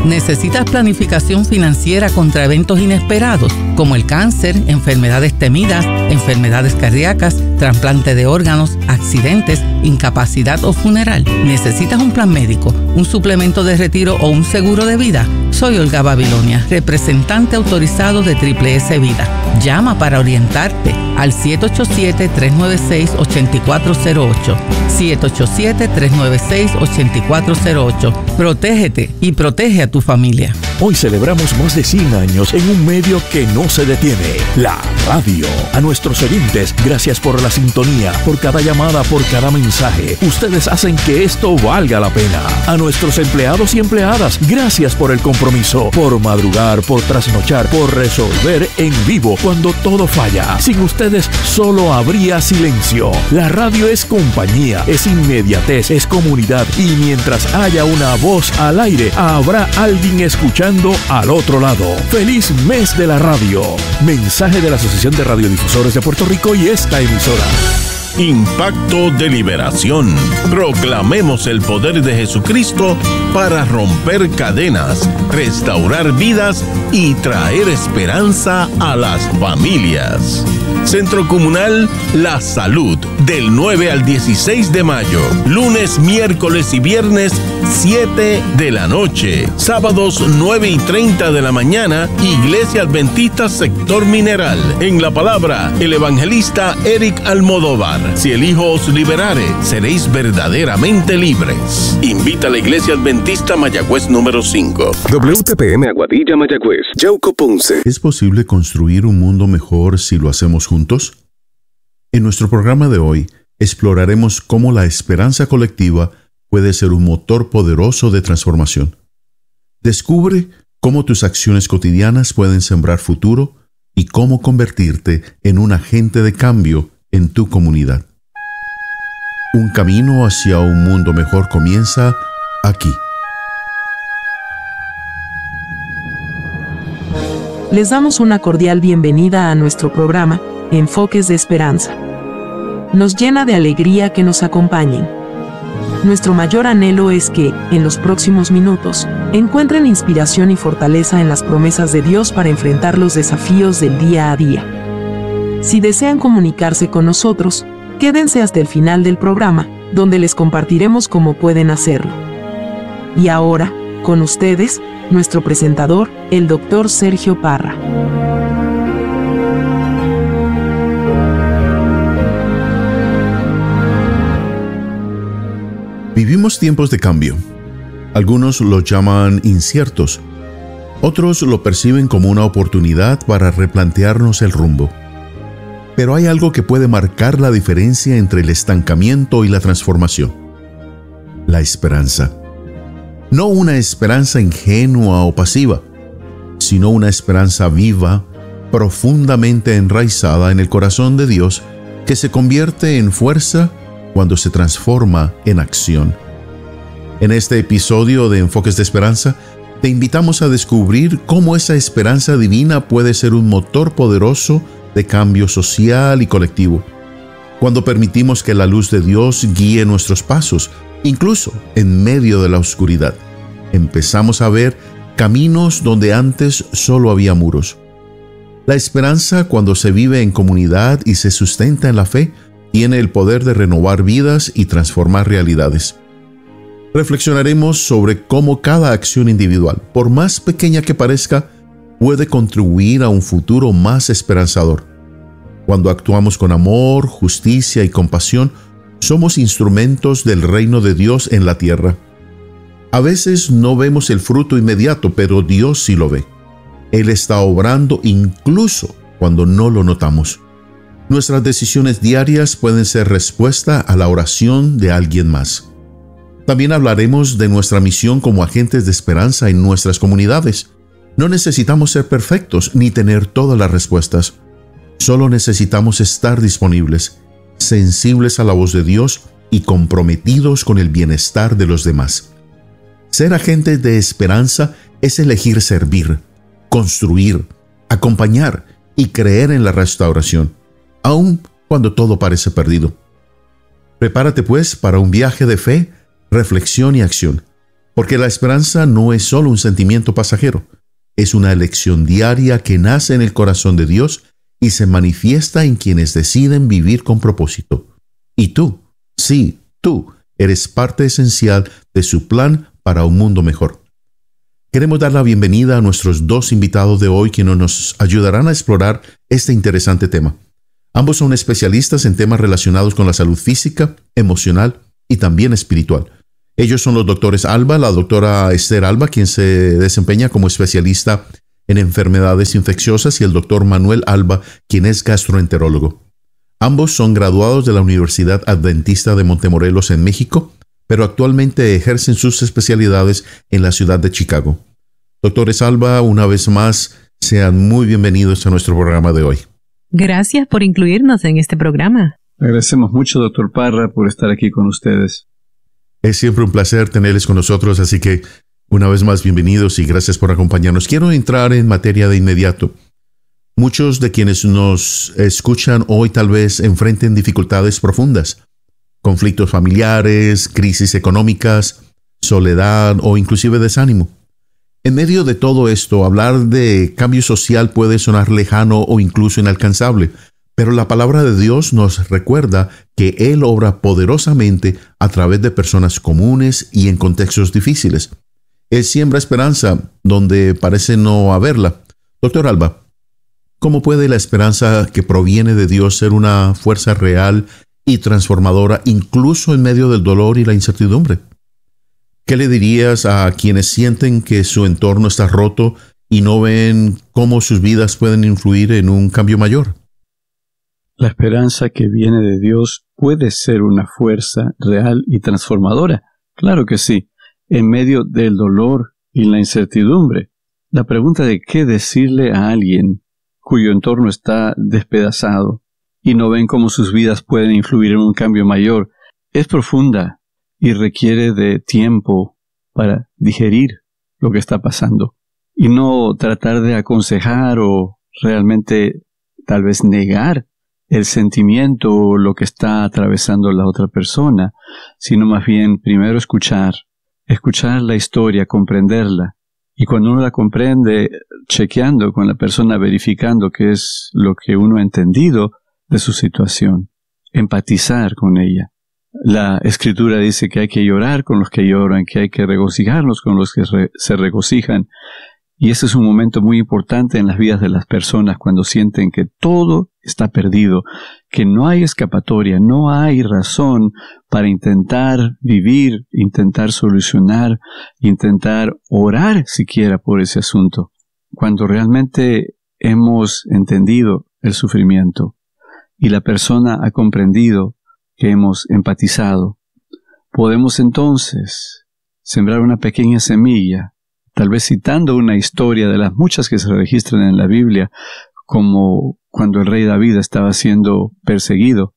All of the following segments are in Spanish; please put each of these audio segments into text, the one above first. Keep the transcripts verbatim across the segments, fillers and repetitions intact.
¿Necesitas planificación financiera contra eventos inesperados, como el cáncer, enfermedades temidas, enfermedades cardíacas, trasplante de órganos, accidentes, incapacidad o funeral? ¿Necesitas un plan médico, un suplemento de retiro o un seguro de vida? Soy Olga Babilonia, representante autorizado de Triple S Vida. Llama para orientarte al siete ocho siete, tres nueve seis, ocho cuatro cero ocho. siete ocho siete, tres nueve seis, ocho cuatro cero ocho. Protégete y protege a tu familia. Hoy celebramos más de cien años en un medio que no se detiene, la radio. A nuestros oyentes, gracias por la sintonía, por cada llamada, por cada mensaje. Ustedes hacen que esto valga la pena. A nuestros empleados y empleadas, gracias por el compromiso, por madrugar, por trasnochar, por resolver en vivo cuando todo falla. Sin ustedes solo habría silencio. La radio es compañía, es inmediatez, es comunidad, y mientras haya una voz al aire, habrá alguien escuchando al otro lado. ¡Feliz mes de la radio! Mensaje de la Asociación de Radiodifusores de Puerto Rico y esta emisora. Impacto de Liberación. Proclamemos el poder de Jesucristo para romper cadenas, restaurar vidas y traer esperanza a las familias. Centro Comunal La Salud, del nueve al dieciséis de mayo, lunes, miércoles y viernes, siete de la noche, sábados nueve y treinta de la mañana, Iglesia Adventista Sector Mineral. En la palabra, el evangelista Eric Almodóvar. Si el Hijo os liberare, seréis verdaderamente libres. Invita a la Iglesia Adventista Mayagüez número cinco. W T P M Aguadilla Mayagüez, Yauco Ponce. ¿Es posible construir un mundo mejor si lo hacemos juntos? En nuestro programa de hoy, exploraremos cómo la esperanza colectiva puede ser un motor poderoso de transformación. Descubre cómo tus acciones cotidianas pueden sembrar futuro y cómo convertirte en un agente de cambio en tu comunidad. Un camino hacia un mundo mejor comienza aquí. Les damos una cordial bienvenida a nuestro programa, Enfoques de Esperanza. Nos llena de alegría que nos acompañen. Nuestro mayor anhelo es que, en los próximos minutos, encuentren inspiración y fortaleza en las promesas de Dios para enfrentar los desafíos del día a día. Si desean comunicarse con nosotros, quédense hasta el final del programa, donde les compartiremos cómo pueden hacerlo. Y ahora, con ustedes, nuestro presentador, el doctor Sergio Parra. Vivimos tiempos de cambio. Algunos lo llaman inciertos. Otros lo perciben como una oportunidad para replantearnos el rumbo. Pero hay algo que puede marcar la diferencia entre el estancamiento y la transformación: la esperanza. No una esperanza ingenua o pasiva, sino una esperanza viva, profundamente enraizada en el corazón de Dios, que se convierte en fuerza cuando se transforma en acción. En este episodio de Enfoques de Esperanza, te invitamos a descubrir cómo esa esperanza divina puede ser un motor poderoso de cambio social y colectivo, cuando permitimos que la luz de Dios guíe nuestros pasos, incluso en medio de la oscuridad. Empezamos a ver caminos donde antes solo había muros. La esperanza, cuando se vive en comunidad y se sustenta en la fe, tiene el poder de renovar vidas y transformar realidades. Reflexionaremos sobre cómo cada acción individual, por más pequeña que parezca, puede contribuir a un futuro más esperanzador. Cuando actuamos con amor, justicia y compasión, somos instrumentos del reino de Dios en la tierra. A veces no vemos el fruto inmediato, pero Dios sí lo ve. Él está obrando incluso cuando no lo notamos. Nuestras decisiones diarias pueden ser respuesta a la oración de alguien más. También hablaremos de nuestra misión como agentes de esperanza en nuestras comunidades. No necesitamos ser perfectos ni tener todas las respuestas. Solo necesitamos estar disponibles, sensibles a la voz de Dios y comprometidos con el bienestar de los demás. Ser agentes de esperanza es elegir servir, construir, acompañar y creer en la restauración, aun cuando todo parece perdido. Prepárate pues para un viaje de fe, reflexión y acción. Porque la esperanza no es solo un sentimiento pasajero, es una elección diaria que nace en el corazón de Dios y se manifiesta en quienes deciden vivir con propósito. Y tú, sí, tú, eres parte esencial de su plan para un mundo mejor. Queremos dar la bienvenida a nuestros dos invitados de hoy, quienes nos ayudarán a explorar este interesante tema. Ambos son especialistas en temas relacionados con la salud física, emocional y también espiritual. Ellos son los doctores Alba, la doctora Esther Alba, quien se desempeña como especialista en enfermedades infecciosas, y el doctor Manuel Alba, quien es gastroenterólogo. Ambos son graduados de la Universidad Adventista de Montemorelos en México, pero actualmente ejercen sus especialidades en la ciudad de Chicago. Doctores Alba, una vez más, sean muy bienvenidos a nuestro programa de hoy. Gracias por incluirnos en este programa. Agradecemos mucho, doctor Parra, por estar aquí con ustedes. Es siempre un placer tenerles con nosotros, así que una vez más bienvenidos y gracias por acompañarnos. Quiero entrar en materia de inmediato. Muchos de quienes nos escuchan hoy tal vez enfrenten dificultades profundas, conflictos familiares, crisis económicas, soledad o inclusive desánimo. En medio de todo esto, hablar de cambio social puede sonar lejano o incluso inalcanzable, pero la palabra de Dios nos recuerda que Él obra poderosamente a través de personas comunes y en contextos difíciles. Él siembra esperanza donde parece no haberla. Doctor Alba, ¿cómo puede la esperanza que proviene de Dios ser una fuerza real y transformadora incluso en medio del dolor y la incertidumbre? ¿Qué le dirías a quienes sienten que su entorno está roto y no ven cómo sus vidas pueden influir en un cambio mayor? La esperanza que viene de Dios puede ser una fuerza real y transformadora. Claro que sí, en medio del dolor y la incertidumbre. La pregunta de qué decirle a alguien cuyo entorno está despedazado y no ven cómo sus vidas pueden influir en un cambio mayor es profunda y requiere de tiempo para digerir lo que está pasando y no tratar de aconsejar o realmente tal vez negar el sentimiento o lo que está atravesando la otra persona, sino más bien primero escuchar, escuchar la historia, comprenderla, y cuando uno la comprende, chequeando con la persona, verificando qué es lo que uno ha entendido de su situación, empatizar con ella. La Escritura dice que hay que llorar con los que lloran, que hay que regocijarnos con los que re- se regocijan. Y ese es un momento muy importante en las vidas de las personas cuando sienten que todo está perdido, que no hay escapatoria, no hay razón para intentar vivir, intentar solucionar, intentar orar siquiera por ese asunto. Cuando realmente hemos entendido el sufrimiento y la persona ha comprendido que hemos empatizado, podemos entonces sembrar una pequeña semilla, tal vez citando una historia de las muchas que se registran en la Biblia, como cuando el rey David estaba siendo perseguido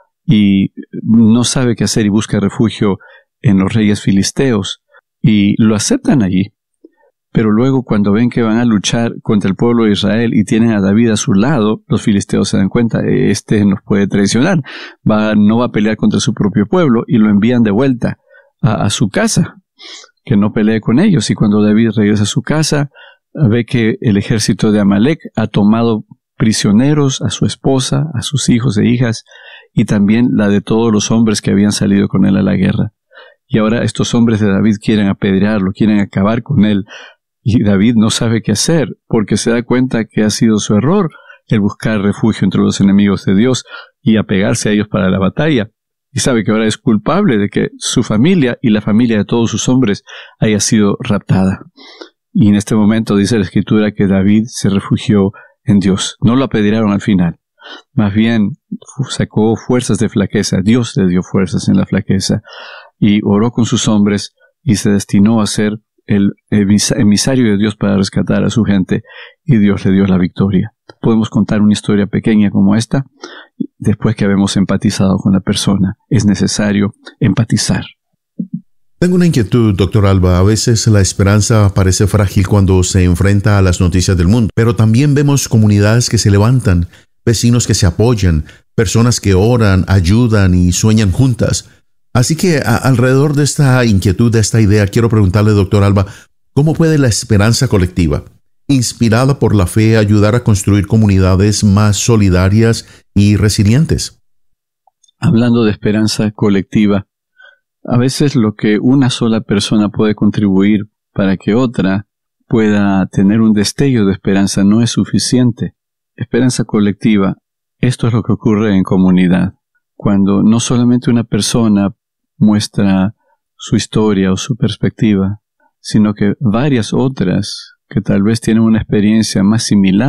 y no sabe qué hacer y busca refugio en los reyes filisteos, y lo aceptan allí. Pero luego, cuando ven que van a luchar contra el pueblo de Israel y tienen a David a su lado, los filisteos se dan cuenta, este nos puede traicionar, va, no va a pelear contra su propio pueblo, y lo envían de vuelta a, a su casa, que no pelee con ellos. Y cuando David regresa a su casa, ve que el ejército de Amalek ha tomado prisioneros a su esposa, a sus hijos e hijas, y también la de todos los hombres que habían salido con él a la guerra. Y ahora estos hombres de David quieren apedrearlo, quieren acabar con él. Y David no sabe qué hacer, porque se da cuenta que ha sido su error el buscar refugio entre los enemigos de Dios y apegarse a ellos para la batalla. Y sabe que ahora es culpable de que su familia y la familia de todos sus hombres haya sido raptada. Y en este momento dice la Escritura que David se refugió en Dios. No lo apedrearon al final. Más bien sacó fuerzas de flaqueza. Dios le dio fuerzas en la flaqueza. Y oró con sus hombres y se destinó a ser el emisario de Dios para rescatar a su gente. Y Dios le dio la victoria. Podemos contar una historia pequeña como esta después que habemos empatizado con la persona. Es necesario empatizar. Tengo una inquietud, doctor Alba. A veces la esperanza parece frágil cuando se enfrenta a las noticias del mundo, pero también vemos comunidades que se levantan, vecinos que se apoyan, personas que oran, ayudan y sueñan juntas. Así que a, alrededor de esta inquietud, de esta idea, quiero preguntarle, doctor Alba, ¿cómo puede la esperanza colectiva, inspirada por la fe, ayudar a construir comunidades más solidarias y resilientes? Hablando de esperanza colectiva, a veces lo que una sola persona puede contribuir para que otra pueda tener un destello de esperanza no es suficiente. Esperanza colectiva, esto es lo que ocurre en comunidad. Cuando no solamente una persona muestra su historia o su perspectiva, sino que varias otras que tal vez tienen una experiencia más similar